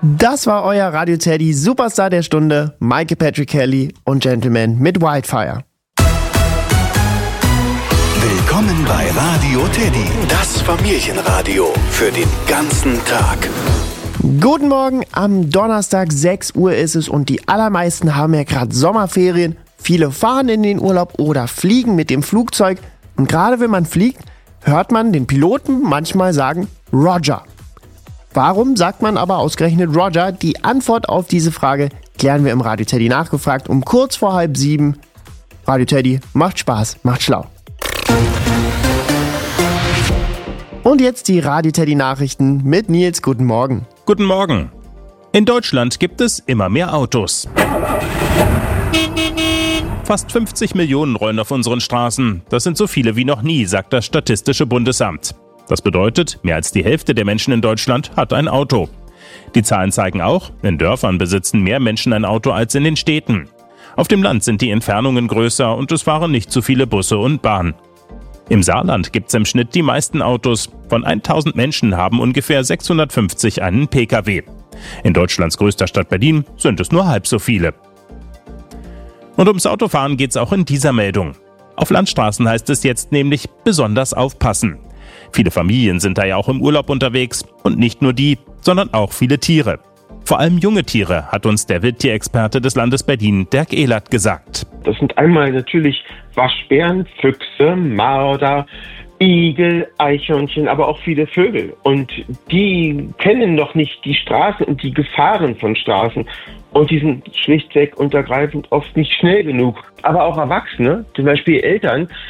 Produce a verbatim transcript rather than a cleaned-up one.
Das war euer Radio Teddy Superstar der Stunde, Maike Patrick Kelly und Gentleman mit Wildfire. Willkommen bei Radio Teddy, das Familienradio für den ganzen Tag. Guten Morgen, am Donnerstag sechs Uhr ist es und die allermeisten haben ja gerade Sommerferien. Viele fahren in den Urlaub oder fliegen mit dem Flugzeug. Und gerade wenn man fliegt, hört man den Piloten manchmal sagen Roger. Warum sagt man aber ausgerechnet Roger? Die Antwort auf diese Frage klären wir im Radio Teddy nachgefragt um kurz vor halb sieben. Radio Teddy macht Spaß, macht schlau. Und jetzt die Radio Teddy Nachrichten mit Nils. Guten Morgen. Guten Morgen. In Deutschland gibt es immer mehr Autos. Fast fünfzig Millionen rollen auf unseren Straßen. Das sind so viele wie noch nie, sagt das Statistische Bundesamt. Das bedeutet, mehr als die Hälfte der Menschen in Deutschland hat ein Auto. Die Zahlen zeigen auch, in Dörfern besitzen mehr Menschen ein Auto als in den Städten. Auf dem Land sind die Entfernungen größer und es fahren nicht so viele Busse und Bahn. Im Saarland gibt es im Schnitt die meisten Autos. Von tausend Menschen haben ungefähr sechshundertfünfzig einen Pkw. In Deutschlands größter Stadt Berlin sind es nur halb so viele. Und ums Autofahren geht es auch in dieser Meldung. Auf Landstraßen heißt es jetzt nämlich besonders aufpassen. Viele Familien sind da ja auch im Urlaub unterwegs und nicht nur die, sondern auch viele Tiere. Vor allem junge Tiere, hat uns der Wildtierexperte des Landes Berlin, Dirk Ehlert, gesagt. Das sind einmal natürlich Waschbären, Füchse, Marder, Igel, Eichhörnchen, aber auch viele Vögel. Und die kennen noch nicht die Straßen und die Gefahren von Straßen. Und die sind schlichtweg und ergreifend oft nicht schnell genug. Aber auch Erwachsene, zum Beispiel Eltern,